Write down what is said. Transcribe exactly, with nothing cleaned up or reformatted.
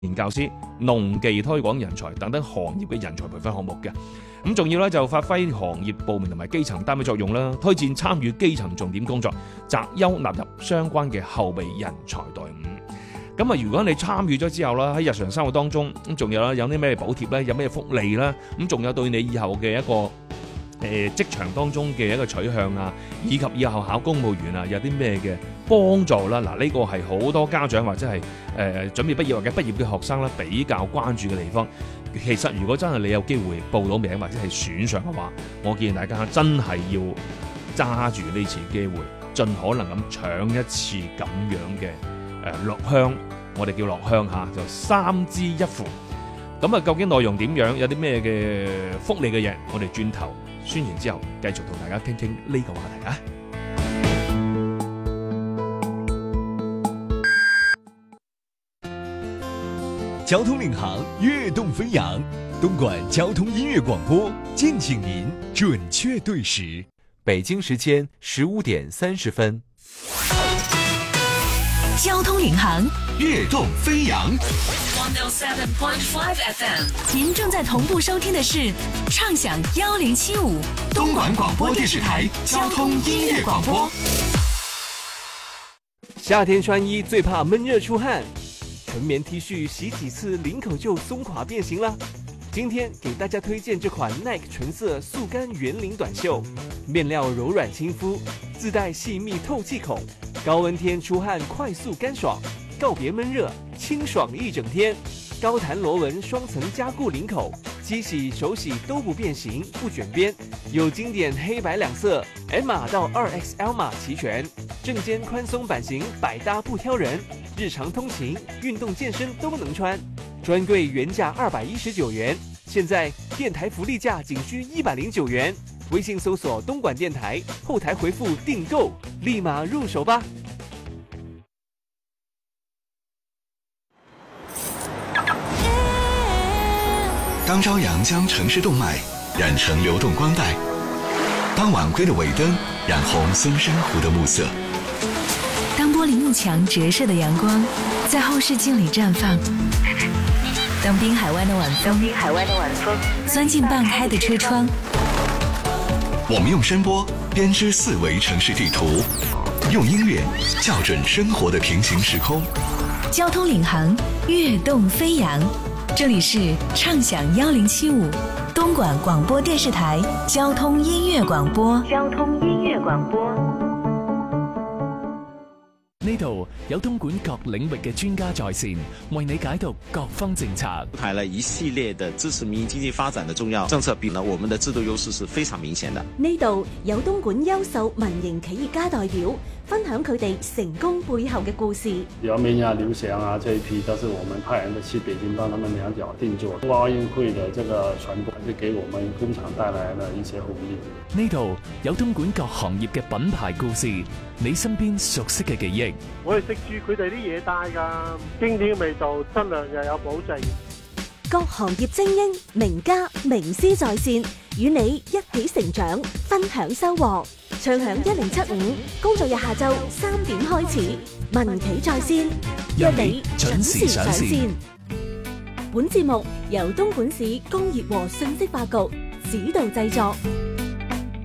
研教師、農技推廣人才等等行業嘅人才培訓項目嘅。咁仲要咧就發揮行業部門同埋基層單位作用啦，推薦參與基層重點工作，擇優納入相關嘅後備人才隊伍。咁啊，如果你參與咗之後啦，喺日常生活當中，咁仲有啦，有啲咩補貼咧，有咩福利啦，咁仲有對你以後嘅一個誒職場當中嘅一個取向啊，以及以後考公務員啊，有啲咩嘅幫助啦？嗱，呢個係好多家長或者係誒、呃、準備畢業或者畢業嘅學生啦，比較關注嘅地方。其實如果真係你有機會報到名或者係選上嘅話，我建議大家真係要揸住呢次機會，盡可能咁搶一次咁樣嘅誒落鄉，我哋叫落鄉嚇，就三支一扶。咁啊，究竟內容點樣？有啲咩嘅福利嘅嘢？我哋轉頭宣完之後，繼續同大家傾傾呢個話題啊！ 交通領航，躍動飛揚，東莞交通音樂廣播，敬請您準確對時。 北京時間十五點三十分。 交通領航， 躍動飛揚。 one oh seven point five F M， 您正在同步收聽的是暢享一零七五東莞廣播電視台交通音樂廣播。 夏天穿衣最怕悶熱出汗，純棉 T 恤洗幾次領口就鬆垮變形啦。今天給大家推薦這款 Nike 純色速乾圓領短袖，面料柔軟親膚，自帶細密透氣孔，高溫天出汗快速乾爽，告別悶熱，清爽一整天。高彈螺紋雙層加固領口，機洗手洗都不變形不捲邊，有經典黑白兩色 ，M 碼到二 X L 碼齊全，正肩寬鬆版型百搭不挑人，日常通勤、運動健身都能穿。專櫃原價二百一十九元，現在電台福利價僅需一百零九元。微信搜索東莞電台，後台回復訂購，立馬入手吧。 當朝陽將城市動脈染成流動光帶，當晚歸的尾燈染紅松山湖的暮色， 當玻璃幕牆折射的陽光在後視鏡裏綻放，當濱海灣的晚風，濱海灣的晚風鑽進半開的車窗， 我們用聲波編織四維城市地圖，用音樂校準生活的平行時空。 交通領航，躍動飛揚，這裡是暢享一零七五東莞廣播電視台交通音樂廣播，交通音樂廣播。 呢度有東莞各領域嘅專家在線，為你解讀各方政策。 排了一系列的支持民營經濟發展的重要政策，比呢我們的制度優勢是非常明顯的。 呢度有東莞優秀民營企業家代表分享佢哋成功背後嘅故事。姚明啊、劉翔啊，這一批都是我們派人的去北京幫他們兩腳定做。冬奧運會的這個傳播，就給我們工廠帶來了一些紅利。 呢度有東莞各行業嘅品牌故事，你身邊熟悉嘅記憶。 我係食住佢哋啲嘢帶㗎，經典嘅味道，質量又有保證。 各行業精英、名家、名師在線，與你一起成長，分享收穫。暢享一零七五，工作日下晝三點開始，民企在線，約你準時上線。本節目由東莞市工業和信息化局指導製作。